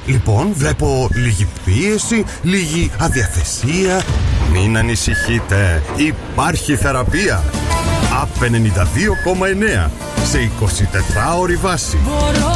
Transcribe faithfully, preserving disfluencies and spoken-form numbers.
Λοιπόν, βλέπω λίγη πίεση, λίγη αδιαθεσία. Μην ανησυχείτε, υπάρχει θεραπεία. Απ ενενήντα δύο κόμμα εννέα σε εικοσιτετράωρη βάση.